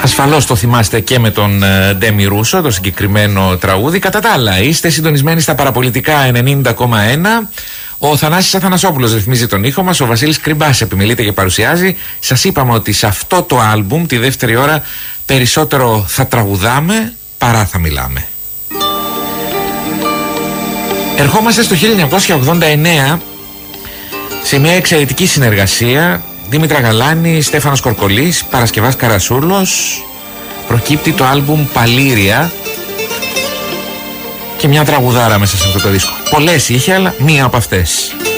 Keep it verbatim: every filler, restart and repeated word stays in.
Ασφαλώς το θυμάστε και με τον Ντέμι Ρούσο, το συγκεκριμένο τραγούδι. Κατά τα άλλα, είστε συντονισμένοι στα παραπολιτικά ενενήντα κόμμα ένα. Ο Θανάσης Αθανασόπουλος ρυθμίζει τον ήχο μας, ο Βασίλης Κρυμπάς επιμελείται και παρουσιάζει. Σας είπαμε ότι σε αυτό το άλμπουμ, τη δεύτερη ώρα, περισσότερο θα τραγουδάμε παρά θα μιλάμε. Ερχόμαστε στο χίλια εννιακόσια ογδόντα εννέα σε μια εξαιρετική συνεργασία. Δήμητρα Γαλάνη, Στέφανος Κορκολής, Παρασκευάς Καρασούρλος. Προκύπτει το άλμπουμ Παλήρια και μια τραγουδάρα μέσα σε αυτό το δίσκο. Πολλές είχε, αλλά μία από αυτές.